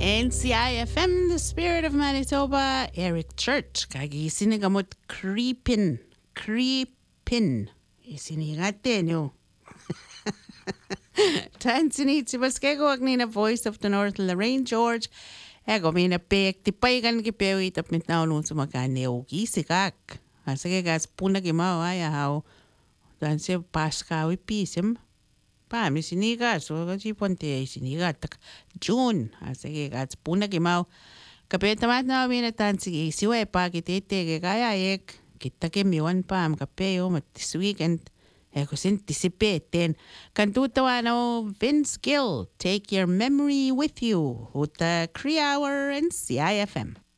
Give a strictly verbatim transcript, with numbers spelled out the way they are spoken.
N C I F M, the spirit of Manitoba, Eric Church. Kagi sinigamot creepin. Creepin. Isinigate nyo. Tanzini Tibaskego Agnina voice of the North Lorraine George. Ego mina pek ti paigan ki pewi tap mit na ulun sumakane o gisikak. Asake gas puna ki mau ay hao. Dan se paska wi pisim. Pa mi siniga so si ponte siniga tak June. Asake gas puna ki mau. Kapeta mat na mina tansi siwe pa ki tete ke kaya ek. Kita ke miwan pa am kapeo mat this weekend. Eko sintisipeten. Kantutawano Vince Gill, Take Your Memory With You. Uta Cree Hour and C I F M.